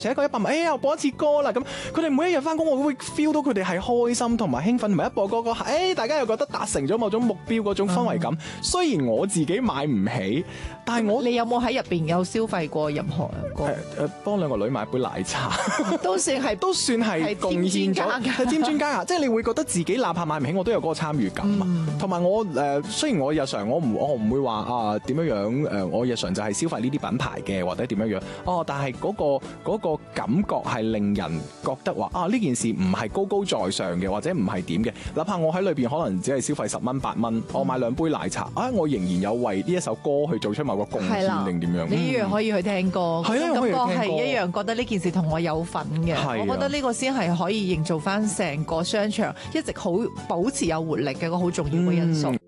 寫個100萬，又播一次歌啦咁。佢哋每一日翻工，我會 feel 到佢哋係開心同埋興奮，同埋一播歌大家又覺得達成咗某種目標嗰種氛圍感。雖然我自己買唔起，但係你有冇喺入邊有消費過任何歌？ 幫兩個女買杯奶茶， 都算係貢獻咗，係添專家啊！即係你會覺得自己哪怕買唔起，我都有嗰個參與感啊。同埋我雖然我日常我唔會話啊點樣我日常就係消費呢啲品牌嘅或者點樣但係嗰個感覺係令人覺得話呢件事唔係高高在上嘅，或者唔係點嘅。哪怕我喺裏邊可能只係消費10蚊8蚊，我買2杯奶茶我仍然有為呢一首歌去做出某個貢獻定點樣。 你一樣可以去聽歌，感覺係一樣覺得呢件事同我有份嘅。我覺得呢個先係可以營造翻成個商場一直好保持有活力嘅一個好重要嘅因素。